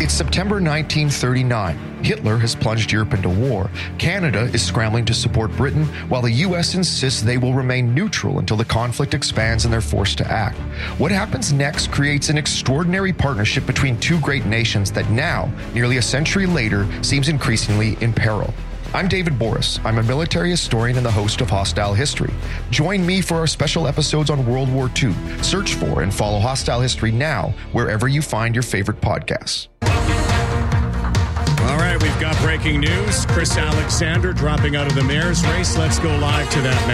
It's September 1939. Hitler has plunged Europe into war. Canada is scrambling to support Britain, while the U.S. insists they will remain neutral until the conflict expands and they're forced to act. What happens next creates an extraordinary partnership between two great nations that now, nearly a century later, seems increasingly in peril. I'm David Boris. I'm a military historian and the host of Hostile History. Join me for our special episodes on World War II. Search for and follow Hostile History now, wherever you find your favorite podcasts. All right, we've got breaking news. Chris Alexander dropping out of the mayor's race. Let's go live to that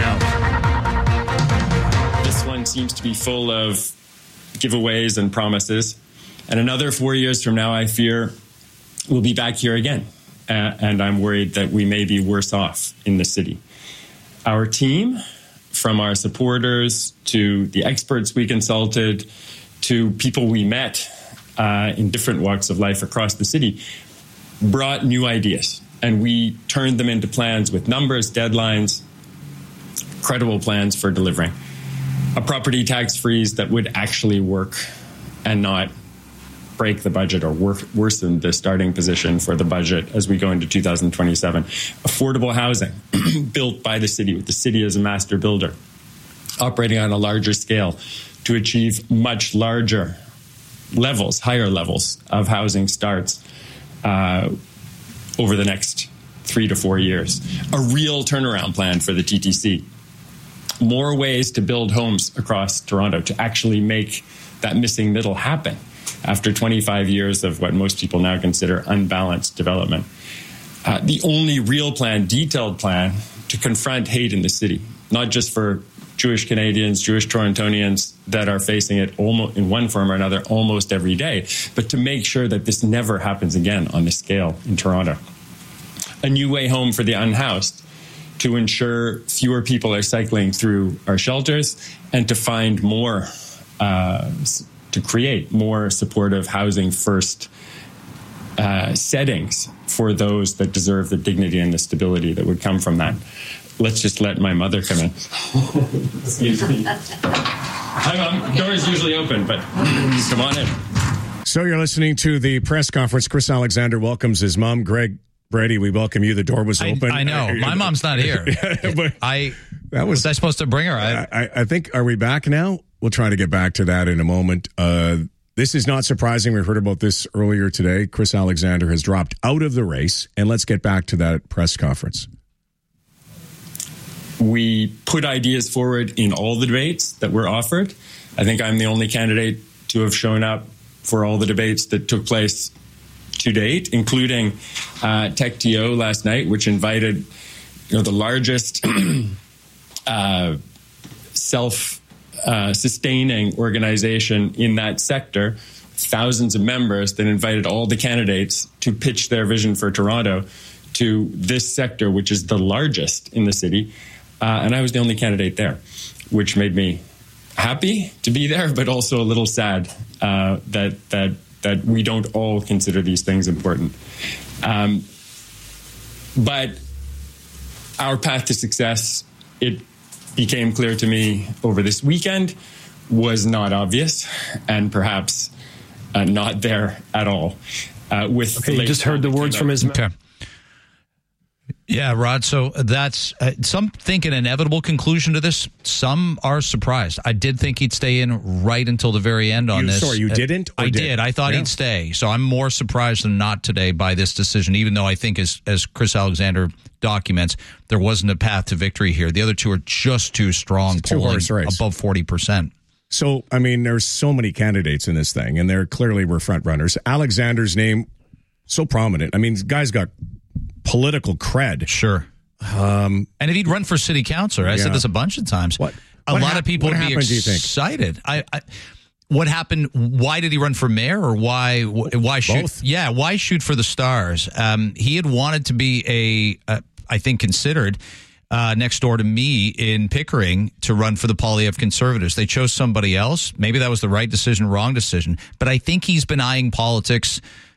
now. This one seems to be full of giveaways and promises. And another 4 years from now, I fear we'll be back here again. And I'm worried that we may be worse off in the city. Our team, from our supporters to the experts we consulted to people we met in different walks of life across the city, brought new ideas. And we turned them into plans with numbers, deadlines, credible plans for delivering. A property tax freeze that would actually work and not break the budget or worsen the starting position for the budget as we go into 2027. Affordable housing built by the city, with the city as a master builder, operating on a larger scale to achieve much larger levels, higher levels of housing starts over the next 3 to 4 years. A real turnaround plan for the TTC. More ways to build homes across Toronto to actually make that missing middle happen after 25 years of what most people now consider unbalanced development. The only real plan, detailed plan, to confront hate in the city, not just for Jewish Canadians, Jewish Torontonians that are facing it almost in one form or another almost every day, but to make sure that this never happens again on this scale in Toronto. A new way home for the unhoused, to ensure fewer people are cycling through our shelters, and to find more to create more supportive housing first settings for those that deserve the dignity and the stability that would come from that. Let's just let my mother come in. Excuse me. Hi, Mom. Door is usually open, but come on in. So you're listening to the press conference. Chris Alexander welcomes his mom, Greg Brady. We welcome you. The door was open. I know. My mom's not here. But was I supposed to bring her? I think, are we back now? We'll try to get back to that in a moment. This is not surprising. We heard about this earlier today. Chris Alexander has dropped out of the race. And let's get back to that press conference. We put ideas forward in all the debates that were offered. I think I'm the only candidate to have shown up for all the debates that took place to date, including TechTO last night, which invited the largest self-sustaining organization in that sector, thousands of members, that invited all the candidates to pitch their vision for Toronto to this sector, which is the largest in the city. And I was the only candidate there, which made me happy to be there, but also a little sad that we don't all consider these things important. But our path to success, it became clear to me over this weekend, was not obvious and perhaps not there at all. You just heard the words from his mouth. Okay. Yeah, Rod, so that's some think an inevitable conclusion to this. Some are surprised. I did think he'd stay in right until the very end on this. Sorry, you didn't? I did. I thought he'd stay. So I'm more surprised than not today by this decision, even though I think, as Chris Alexander documents, there wasn't a path to victory here. The other two are just too strong, polling above 40%. So, I mean, there's so many candidates in this thing, and there clearly were front runners. Alexander's name, so prominent. I mean, the guy's got political cred. Sure. And if he'd run for city councilor, I said this a bunch of times, a lot of people would be excited. What happened? Why did he run for mayor, or why shoot? Both. Yeah, why shoot for the stars? He had wanted to be I think considered next door to me in Pickering to run for the Poilievre Conservatives. They chose somebody else. Maybe that was the right decision, wrong decision. But I think he's been eyeing politics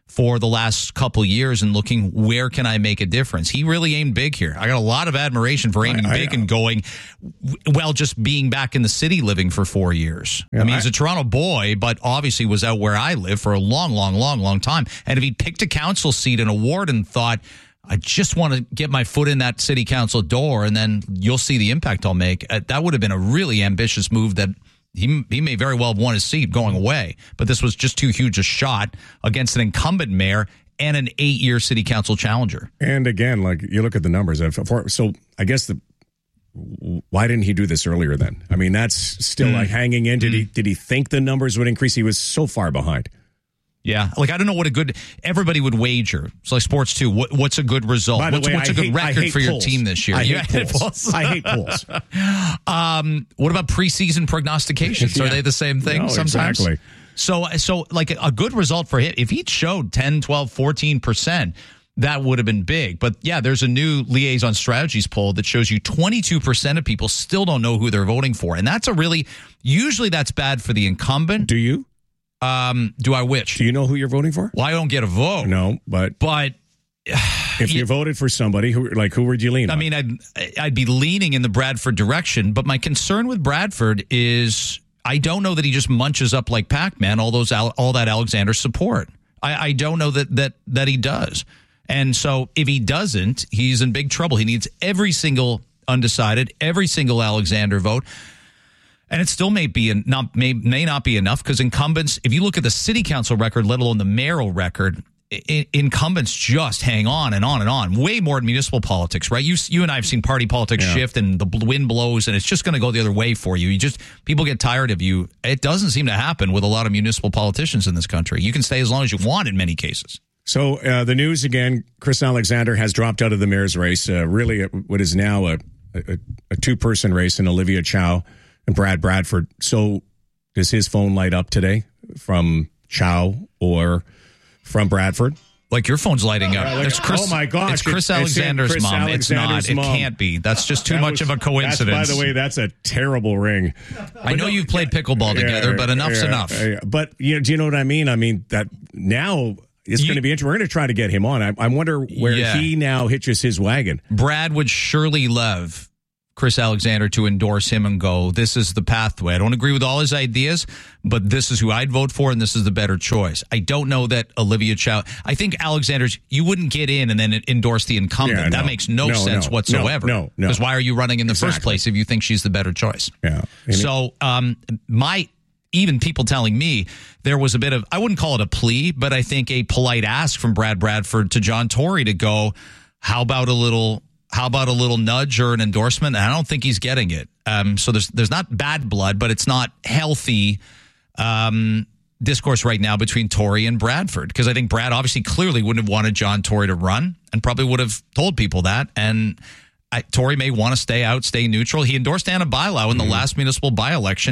for the last couple years and looking, where can I make a difference? He really aimed big here. I got a lot of admiration for aiming big and going, well, just being back in the city living for 4 years. Yeah, I mean, he's a Toronto boy, but obviously was out where I live for a long time. And if he'd picked a council seat in a ward and thought, I just want to get my foot in that city council door and then you'll see the impact I'll make, that would have been a really ambitious move that he may very well have won his seat going away, but this was just too huge a shot against an incumbent mayor and an 8-year city council challenger. And again, like you look at the numbers. So I guess why didn't he do this earlier then? I mean, that's still like hanging in. Did he think the numbers would increase? He was so far behind. Yeah, like I don't know what everybody would wager. It's like sports too. What's a good result? What's a good record for your team this year? I hate polls. I hate polls. What about preseason prognostications? Are they the same thing sometimes? Exactly. So like a good result for him, if he showed 10, 12, 14%, that would have been big. But yeah, there's a new Liaison Strategies poll that shows you 22% of people still don't know who they're voting for. And that's usually that's bad for the incumbent. Do you? Do I which? Do you know who you're voting for? Well, I don't get a vote. No, but if you voted for somebody, who would you lean on? I mean, I'd be leaning in the Bradford direction, but my concern with Bradford is I don't know that he just munches up like Pac-Man all that Alexander support. I don't know that he does. And so if he doesn't, he's in big trouble. He needs every single undecided, every single Alexander vote. And it still may not be enough because incumbents, if you look at the city council record, let alone the mayoral record, incumbents just hang on and on and on. Way more in municipal politics, right? You and I have seen party politics shift and the wind blows and it's just going to go the other way for you. People get tired of you. It doesn't seem to happen with a lot of municipal politicians in this country. You can stay as long as you want in many cases. So the news again, Chris Alexander has dropped out of the mayor's race. Really, what is now a two-person race in Olivia Chow and Brad Bradford. So does his phone light up today from Chow or from Bradford? Like your phone's lighting up. It's Chris, oh my gosh. It's Chris Alexander's mom. It's not. It can't be. That's just too much of a coincidence. By the way, that's a terrible ring. I know you've played pickleball together, but enough's enough. But do you know what I mean? I mean, that now it's going to be interesting. We're going to try to get him on. I wonder where he now hitches his wagon. Brad would surely love Chris Alexander to endorse him and go, this is the pathway. I don't agree with all his ideas, but this is who I'd vote for, and this is the better choice. I don't know that Olivia Chow. I think Alexander's, you wouldn't get in and then endorse the incumbent. Yeah, that makes no sense whatsoever. No. Because why are you running in the first place if you think she's the better choice? Yeah. So even people telling me there was a bit of, I wouldn't call it a plea, but I think a polite ask from Brad Bradford to John Tory to go, how about a little nudge or an endorsement? And I don't think he's getting it. So there's not bad blood, but it's not healthy discourse right now between Tory and Bradford. Because I think Brad obviously clearly wouldn't have wanted John Tory to run and probably would have told people that. And Tory may want to stay neutral. He endorsed Anna Bilow in the last municipal by-election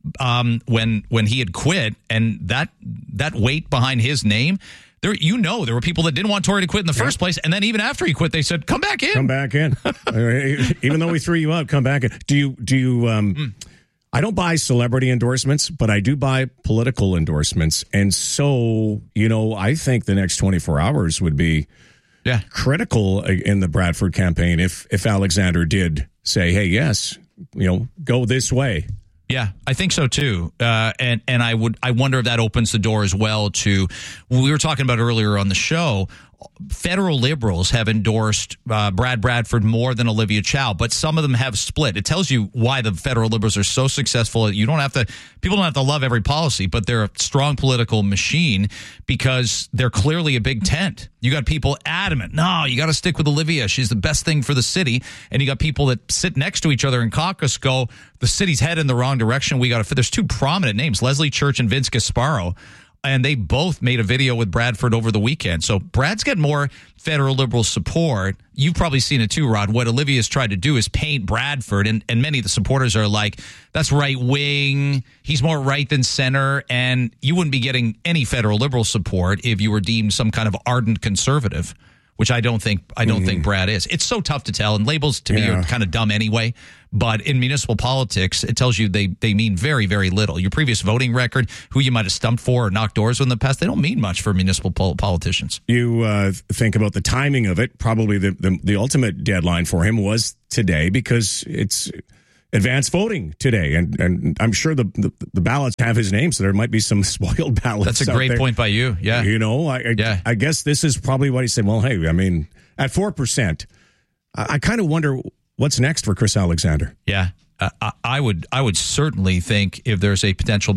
when he had quit. And that weight behind his name, there were people that didn't want Tory to quit in the first place, and then even after he quit, they said, "Come back in." Come back in. Even though we threw you out, come back in. Do you? I don't buy celebrity endorsements, but I do buy political endorsements, and so I think the next 24 hours would be critical in the Bradford campaign if Alexander did say, "Hey, yes, go this way." Yeah, I think so too. And I wonder if that opens the door as well to, we were talking about earlier on the show, federal liberals have endorsed Brad Bradford more than Olivia Chow, but some of them have split. It tells you why the federal liberals are so successful. People don't have to love every policy, but they're a strong political machine because they're clearly a big tent. You got people adamant, no, you got to stick with Olivia. She's the best thing for the city. And you got people that sit next to each other in caucus go, the city's headed in the wrong direction. There's two prominent names, Leslie Church and Vince Gasparo. And they both made a video with Bradford over the weekend. So Brad's got more federal liberal support. You've probably seen it too, Rod. What Olivia's tried to do is paint Bradford, and many of the supporters are like, that's right wing. He's more right than center. And you wouldn't be getting any federal liberal support if you were deemed some kind of ardent conservative. which I don't think Brad is. It's so tough to tell, and labels to me are kind of dumb anyway. But in municipal politics, it tells you they mean very, very little. Your previous voting record, who you might have stumped for or knocked doors with in the past, they don't mean much for municipal politicians. You think about the timing of it. Probably the ultimate deadline for him was today because it's advanced voting today, and I'm sure the ballots have his name, so there might be some spoiled ballots. That's a great point by you. Yeah, I guess this is probably what he said. Well, hey, I mean, at 4%, I kind of wonder what's next for Chris Alexander. Yeah. I would certainly think if there's a potential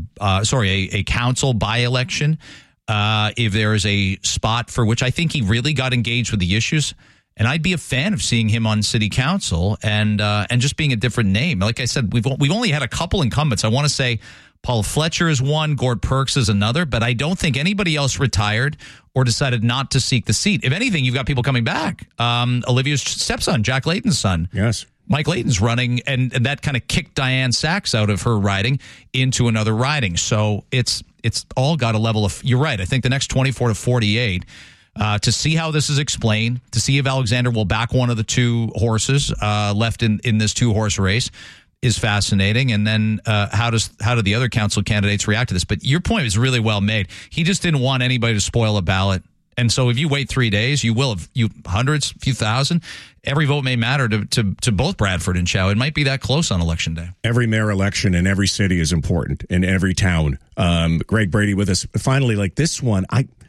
a council by-election, if there is a spot for which I think he really got engaged with the issues. And I'd be a fan of seeing him on city council and just being a different name. Like I said, we've only had a couple incumbents. I want to say Paul Fletcher is one, Gord Perks is another, but I don't think anybody else retired or decided not to seek the seat. If anything, you've got people coming back. Olivia's stepson, Jack Layton's son. Yes. Mike Layton's running, and that kind of kicked Diane Sachs out of her riding into another riding. So it's all got a level of, you're right, I think the next 24 to 48, to see how this is explained, to see if Alexander will back one of the two horses left in this two-horse race is fascinating. And then how do the other council candidates react to this? But your point is really well made. He just didn't want anybody to spoil a ballot. And so if you wait 3 days, you will have hundreds, a few thousand. Every vote may matter to both Bradford and Chow. It might be that close on election day. Every mayor election in every city is important, in every town. Greg Brady with us. Finally, like this one,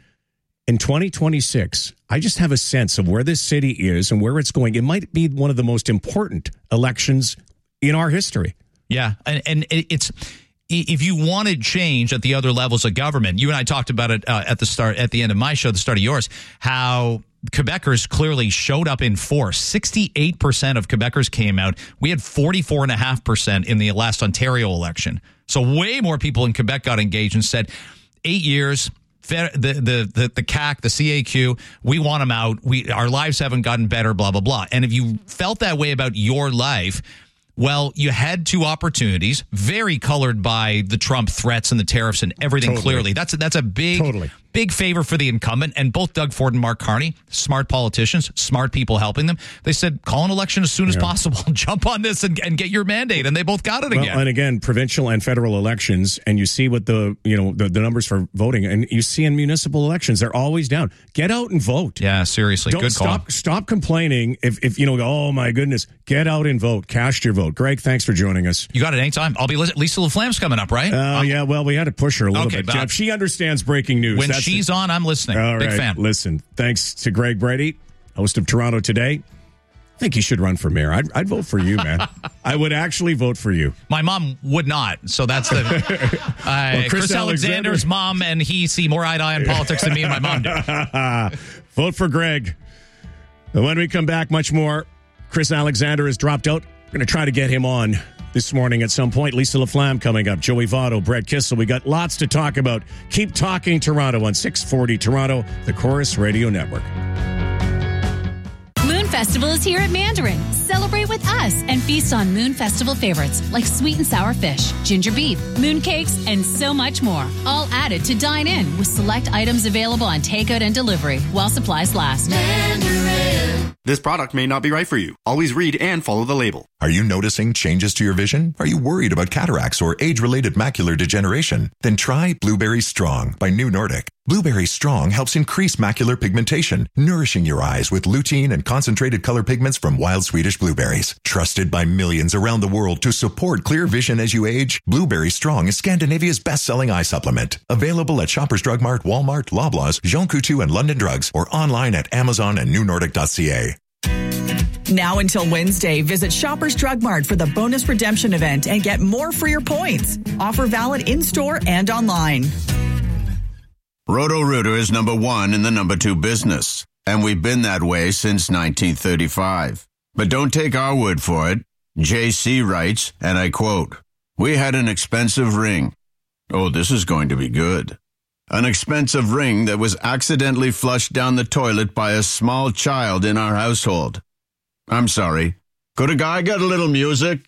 in 2026, I just have a sense of where this city is and where it's going. It might be one of the most important elections in our history. Yeah, and it's, if you wanted change at the other levels of government, you and I talked about it at the end of my show, the start of yours, how Quebecers clearly showed up in force. 68% of Quebecers came out. We had 44.5% in the last Ontario election. So way more people in Quebec got engaged and said, 8 years. The CAC, the CAQ, we want them out. Our lives haven't gotten better, blah, blah, blah. And if you felt that way about your life, well, you had two opportunities, very colored by the Trump threats and the tariffs and everything. Clearly. That's a big favor for the incumbent. And both Doug Ford and Mark Carney, smart politicians, smart people helping them. They said, call an election as soon as possible. Jump on this and get your mandate. And they both got it again. And again, provincial and federal elections, and you see what the numbers for voting, and you see in municipal elections, they're always down. Get out and vote. Yeah, seriously. Good call. Stop complaining if oh my goodness, get out and vote. Cast your vote. Greg, thanks for joining us. You got it anytime. I'll be listening. Lisa LaFlamme's coming up, right? Yeah, well, we had to push her a little bit. Jeff, she understands breaking news. When she's on, I'm listening. All Big right. fan. Listen, thanks to Greg Brady, host of Toronto Today. I think he should run for mayor. I'd vote for you, man. I would actually vote for you. My mom would not. So that's the Chris Alexander's mom, and he see more eye to eye in politics than me and my mom do. Vote for Greg. And when we come back, much more. Chris Alexander has dropped out. We're going to try to get him on this morning at some point. Lisa LaFlamme coming up. Joey Votto, Brett Kissel. We got lots to talk about. Keep talking Toronto on 640 Toronto, the Chorus Radio Network. Moon Festival is here at Mandarin. Celebrate with us and feast on Moon Festival favorites like sweet and sour fish, ginger beef, moon cakes, and so much more. All added to dine in with select items available on takeout and delivery while supplies last. Mandarin. This product may not be right for you. Always read and follow the label. Are you noticing changes to your vision? Are you worried about cataracts or age-related macular degeneration? Then try Blueberry Strong by New Nordic. Blueberry Strong helps increase macular pigmentation, nourishing your eyes with lutein and concentrated color pigments from wild Swedish blueberries. Trusted by millions around the world to support clear vision as you age, Blueberry Strong is Scandinavia's best-selling eye supplement. Available at Shoppers Drug Mart, Walmart, Loblaws, Jean Coutu, and London Drugs, or online at Amazon and newnordic.ca. Now until Wednesday, visit Shoppers Drug Mart for the bonus redemption event and get more for your points. Offer valid in-store and online. Roto-Rooter is number one in the number two business, and we've been that way since 1935. But don't take our word for it. JC writes, and I quote, "We had an expensive ring. Oh, this is going to be good. An expensive ring that was accidentally flushed down the toilet by a small child in our household. I'm sorry. Could a guy get a little music?"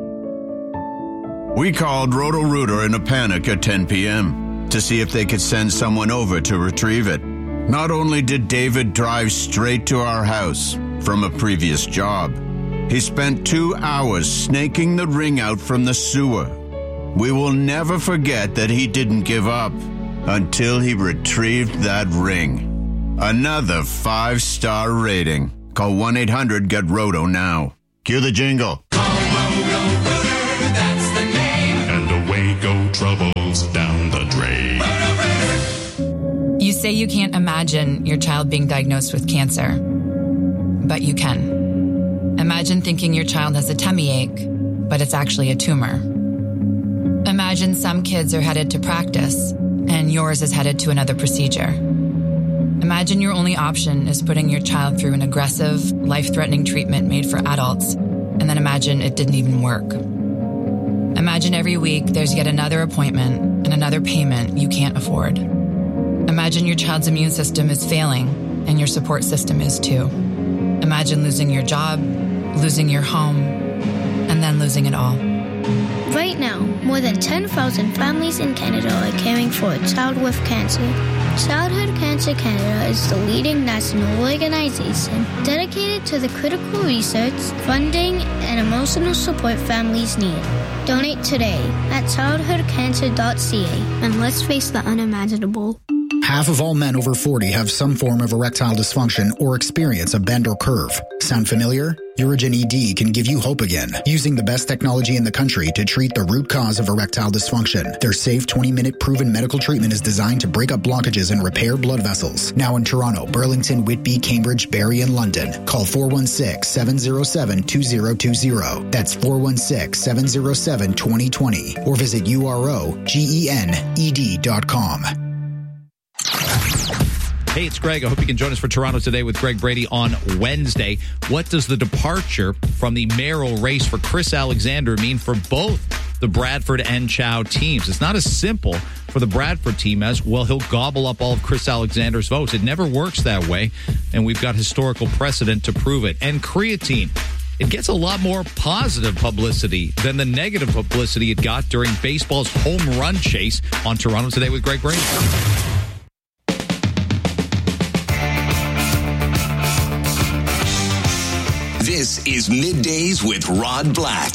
We called Roto-Rooter in a panic at 10 p.m. to see if they could send someone over to retrieve it. Not only did David drive straight to our house from a previous job, he spent 2 hours snaking the ring out from the sewer. We will never forget that he didn't give up until he retrieved that ring. Another 5-star rating. Call 1-800-GET-ROTO now. Cue the jingle. Call Roto-Rooter, that's the name. And away go troubles down the drain. You say you can't imagine your child being diagnosed with cancer, but you can. Imagine thinking your child has a tummy ache, but it's actually a tumor. Imagine some kids are headed to practice, and yours is headed to another procedure. Imagine your only option is putting your child through an aggressive, life-threatening treatment made for adults, and then imagine it didn't even work. Imagine every week there's yet another appointment and another payment you can't afford. Imagine your child's immune system is failing, and your support system is too. Imagine losing your job, losing your home, and then losing it all. Right now, more than 10,000 families in Canada are caring for a child with cancer. Childhood Cancer Canada is the leading national organization dedicated to the critical research, funding, and emotional support families need. Donate today at childhoodcancer.ca and let's face the unimaginable. Half of all men over 40 have some form of erectile dysfunction or experience a bend or curve. Sound familiar? Urigen ED can give you hope again, using the best technology in the country to treat the root cause of erectile dysfunction. Their safe 20-minute proven medical treatment is designed to break up blockages and repair blood vessels. Now in Toronto, Burlington, Whitby, Cambridge, Barrie, and London. Call 416-707-2020. That's 416-707-2020. Or visit UROGENED.com. Hey, it's Greg. I hope you can join us for Toronto Today with Greg Brady on Wednesday. What does the departure from the mayoral race for Chris Alexander mean for both the Bradford and Chow teams? It's not as simple for the Bradford team as, well, he'll gobble up all of Chris Alexander's votes. It never works that way, and we've got historical precedent to prove it. And creatine, it gets a lot more positive publicity than the negative publicity it got during baseball's home run chase on Toronto Today with Greg Brady. This is Middays with Rod Black.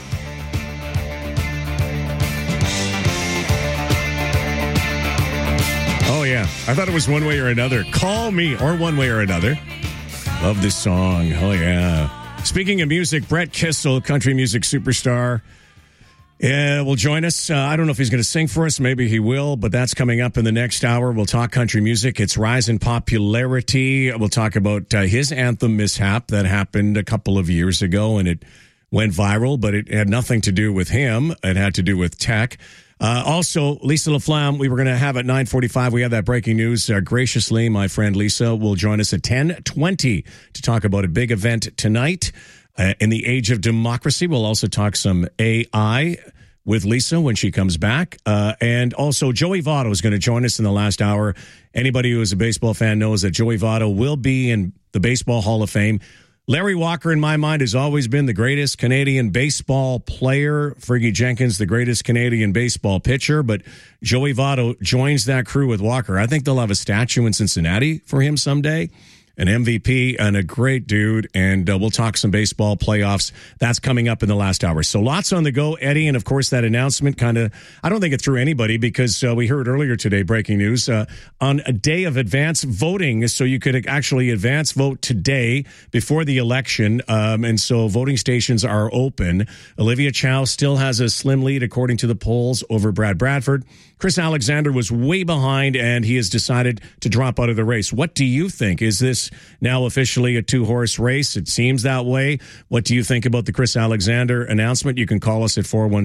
Oh, yeah. I thought it was One Way or Another. Call Me, or One Way or Another. Love this song. Oh, yeah. Speaking of music, Brett Kissel, country music superstar, will join us. I don't know if he's going to sing for us. Maybe he will, but that's coming up in the next hour. We'll talk country music. Its rise in popularity. We'll talk about his anthem mishap that happened a couple of years ago, and it went viral, but it had nothing to do with him. It had to do with tech. Also, Lisa Laflamme, we were going to have at 9:45. We have that breaking news. Graciously, my friend Lisa will join us at 10:20 to talk about a big event tonight. In the age of democracy, we'll also talk some AI with Lisa when she comes back. And also, Joey Votto is going to join us in the last hour. Anybody who is a baseball fan knows that Joey Votto will be in the Baseball Hall of Fame. Larry Walker, in my mind, has always been the greatest Canadian baseball player. Fergie Jenkins, the greatest Canadian baseball pitcher. But Joey Votto joins that crew with Walker. I think they'll have a statue in Cincinnati for him someday. An MVP and a great dude, and we'll talk some baseball playoffs. That's coming up in the last hour. So lots on the go, Eddie, and of course that announcement kind of, I don't think it threw anybody because we heard earlier today, breaking news, on a day of advance voting, so you could actually advance vote today before the election, and so voting stations are open. Olivia Chow still has a slim lead according to the polls over Brad Bradford. Chris Alexander was way behind, and he has decided to drop out of the race. What do you think? Is this now officially a two-horse race? It seems that way. What do you think about the Chris Alexander announcement? You can call us at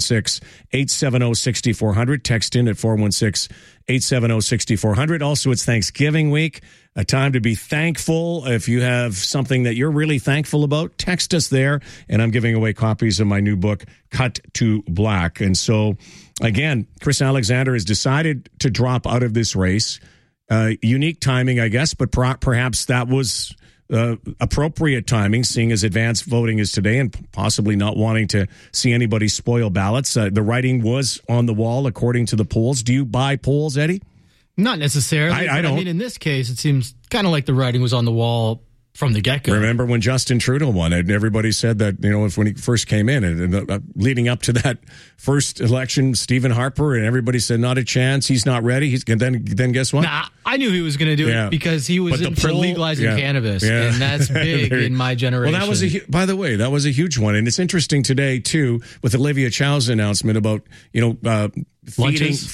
416-870-6400. Text in at 416-870-6400. Also, it's Thanksgiving week, a time to be thankful. If you have something that you're really thankful about, text us there, and I'm giving away copies of my new book, Cut to Black. And so, again, Chris Alexander has decided to drop out of this race. Unique timing, I guess, but perhaps that was appropriate timing, seeing as advanced voting is today and possibly not wanting to see anybody spoil ballots. The writing was on the wall, according to the polls. Do you buy polls, Eddie? Not necessarily. I don't. I mean, in this case, it seems kind of like the writing was on the wall from the get-go. Remember when Justin Trudeau won it, and everybody said that, when he first came in, and leading up to that first election, Stephen Harper, and everybody said, not a chance, he's not ready. And then guess what? Nah, I knew he was going to do it because he was for legalizing cannabis, and that's big in my generation. Well, that was by the way, that was a huge one, and it's interesting today, too, with Olivia Chow's announcement about,